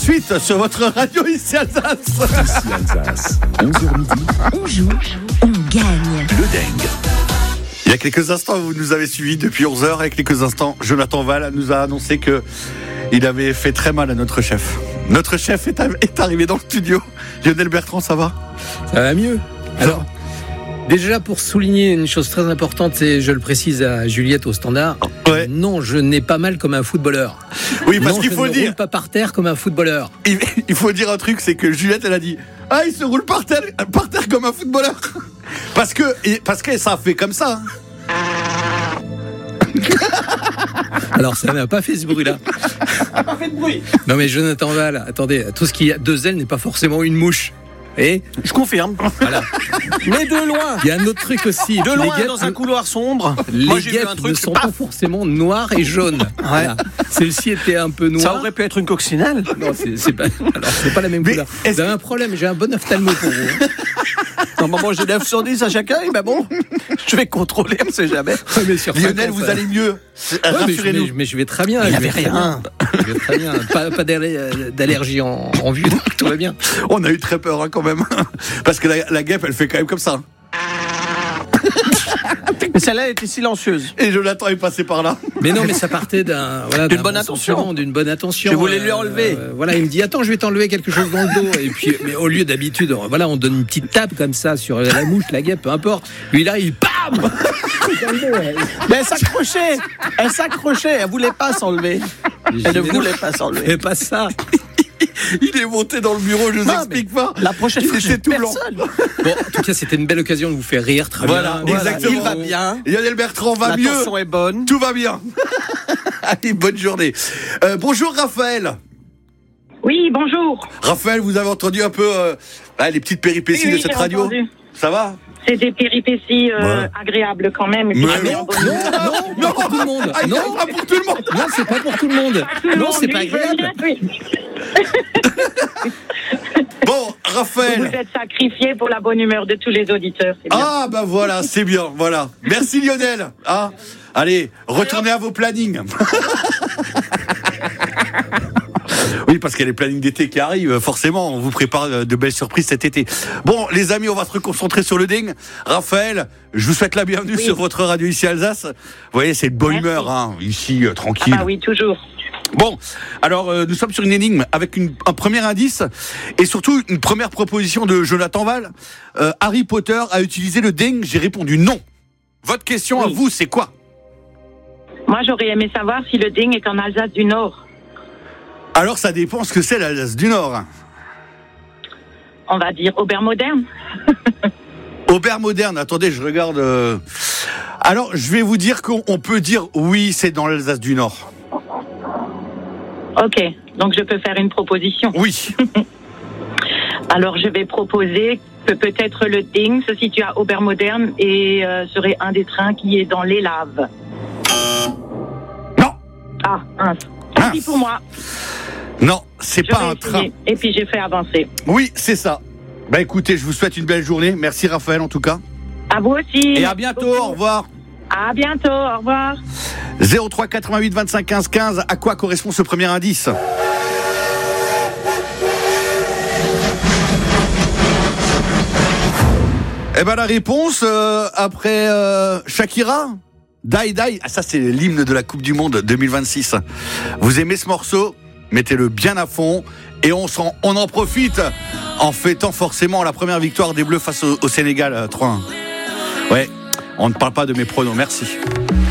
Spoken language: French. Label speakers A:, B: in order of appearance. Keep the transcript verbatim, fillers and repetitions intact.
A: suite sur votre radio ici Alsace.
B: Ici Alsace, onze heures midi.
C: On joue, on gagne.
A: Le dingue. Il y a quelques instants, vous nous avez suivis depuis onze heures. Et quelques instants, Jonathan Val nous a annoncé que il avait fait très mal à notre chef. Notre chef est, est arrivé dans le studio. Lionel Bertrand, ça va ?
D: Ça va mieux. Alors, déjà pour souligner une chose très importante, et je le précise à Juliette au standard,
A: ouais.
D: Non, je n'ai pas mal comme un footballeur.
A: Oui, parce
D: non,
A: qu'il
D: je
A: faut
D: ne
A: dire.
D: roule pas par terre comme un footballeur.
A: Il, il faut dire un truc, c'est que Juliette, elle a dit ah, il se roule par terre, par terre comme un footballeur. Parce que, parce que ça fait comme ça.
D: Alors ça n'a pas fait ce bruit-là.
A: Ça n'a pas fait de bruit.
D: Non mais Jonathan Val, attendez, tout ce qui a deux ailes n'est pas forcément une mouche. Et
E: je confirme.
D: Voilà.
E: Mais de loin.
D: Il y a un autre truc aussi.
E: De loin,
D: guêpes,
E: dans un couloir sombre.
D: Les
E: Moi, j'ai vu
D: guêpes
E: un truc,
D: ne sont
E: paf.
D: pas forcément noires et jaunes. Voilà. Celle-ci était un peu noire.
E: Ça aurait pu être une coccinelle.
D: Non, c'est, c'est pas. Alors, c'est pas la même
A: Mais
D: couleur. Vous avez un problème. J'ai un bon ophtalmo pour vous.
E: Normalement, j'ai neuf sur dix à chacun. Mais bon, je vais contrôler, on sait jamais.
D: Ouais, mais sur
A: Lionel,
D: cinquante,
A: vous
D: ça...
A: allez mieux.
D: Ouais, mais, je,
A: Rassurez-nous.
D: mais, mais je vais très bien.
E: Il n'y
D: je
E: avait
D: vais très
E: rien.
D: bien. Je vais très bien. Pas, pas d'allergie, d'allergie en, en vue, donc tout va bien.
A: On a eu très peur hein, quand même. Parce que la, la guêpe, elle fait quand même comme ça.
E: Mais celle-là était silencieuse.
A: Et Jonathan est passé par là.
D: Mais non, mais ça partait d'un, voilà,
E: D'une
D: d'un
E: bonne
D: bon
E: attention.
D: sentiment, d'une bonne attention.
E: Je voulais lui enlever.
D: Euh, voilà, il me dit attends, je vais t'enlever quelque chose dans le dos. Et puis, mais au lieu d'habitude, voilà, on donne une petite tape comme ça sur la mouche, la guêpe, peu importe. Lui là, il bam.
E: Mais elle s'accrochait. Elle s'accrochait. Elle voulait pas s'enlever. Elle ne voulait pas s'enlever.
D: Mais pas ça.
A: Il est monté dans le bureau, je vous
E: Non,
A: explique pas.
E: La prochaine fois,
A: Il
E: j'ai
A: était tout blanc.
E: personne.
D: Bon, en tout cas, c'était une belle occasion de vous faire rire. Très
A: Voilà,
D: bien.
A: exactement.
E: Il va bien.
A: Lionel Bertrand va
E: La
A: mieux.
E: tension est bonne.
A: Tout va bien. Allez, bonne journée. Euh, bonjour Raphaël.
F: Oui, bonjour.
A: Raphaël, vous avez entendu un peu euh, ah, les petites péripéties
F: Oui,
A: de
F: oui,
A: cette
F: j'ai
A: radio.
F: entendu.
A: Ça va?
F: C'est des péripéties euh,
A: Ouais.
F: agréables quand même. Et puis
A: Mais
F: je suis
A: non,
F: en bonne
D: Non,
F: humeur.
D: non, non, pas pour tout le monde.
A: Ah, il y en
D: Non,
A: a pas pour tout le monde.
D: non, c'est pas pour tout le monde.
F: Tout le
D: Non,
F: monde,
D: c'est pas
F: oui, je veux
D: agréable.
F: bien, oui.
A: Bon,
F: Vous
A: Raphaël.
F: vous êtes sacrifié pour la bonne humeur de tous les auditeurs. C'est bien.
A: Ah, bah voilà, c'est bien, voilà. Merci Lionel. Ah, allez, retournez à vos plannings. Oui, parce qu'il y a les plannings d'été qui arrivent, forcément, on vous prépare de belles surprises cet été. Bon, les amis, on va se reconcentrer sur le ding. Raphaël, je vous souhaite la bienvenue
F: Oui.
A: sur votre radio ici Alsace. Vous voyez, c'est de bonne
F: Merci.
A: humeur, hein, ici, euh,
F: Ah
A: tranquille.
F: bah oui, toujours.
A: Bon, alors euh, nous sommes sur une énigme avec une, un premier indice et surtout une première proposition de Jonathan Val. Euh, Harry Potter a utilisé le ding, j'ai répondu non. Votre question à
F: Oui.
A: vous, c'est quoi?
F: Moi, j'aurais aimé savoir si le ding est en Alsace du Nord.
A: Alors ça dépend ce que c'est l'Alsace du Nord.
F: On va dire Aubert moderne.
A: Aubert moderne, attendez, je regarde. euh... Alors je vais vous dire qu'on on peut dire oui, c'est dans l'Alsace du Nord.
F: Ok, donc je peux faire une proposition.
A: Oui.
F: Alors je vais proposer que peut-être le ding se situe à Aubert moderne et euh, serait un des trains qui est dans les laves.
A: Non,
F: Ah, mince. Tant pis
A: Mince.
F: pour moi.
A: non, c'est
F: Je
A: pas
F: vais
A: un
F: essayer.
A: train.
F: Et puis j'ai fait avancer.
A: Oui, c'est ça. Bah écoutez, je vous souhaite une belle journée. Merci Raphaël en tout cas.
F: À vous aussi.
A: Et à bientôt, au revoir.
F: À bientôt, au revoir.
A: zéro trois quatre-vingt-huit vingt-cinq quinze quinze, à quoi correspond ce premier indice? Eh ben la réponse, euh, après euh, Shakira, Die Die, ah, ça c'est l'hymne de la Coupe du Monde deux mille vingt-six. Vous aimez ce morceau? Mettez-le bien à fond et on, s'en, on en profite en fêtant forcément la première victoire des Bleus face au, au Sénégal, euh, trois un. Ouais, on ne parle pas de mes pronos, merci.